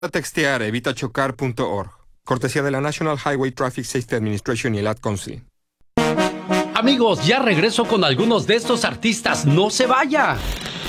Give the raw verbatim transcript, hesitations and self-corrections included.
Textear evitachocar punto org. Cortesía de la National Highway Traffic Safety Administration y el Ad Council. Amigos, ya regreso con algunos de estos artistas. ¡No se vaya!